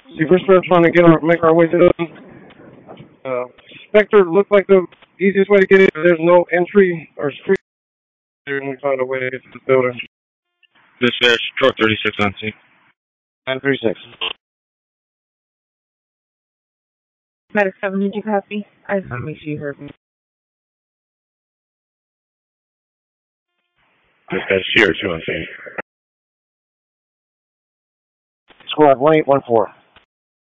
See, we're still trying to make our way to the Spectre. Looked like the easiest way to get in. There's no entry or street there, and we found a way to get to the building. Dispatch, truck 36 on scene. 936. Medic 7, did you copy? I just want to make sure you heard me. Dispatch, CR2 on scene. Squad 1814.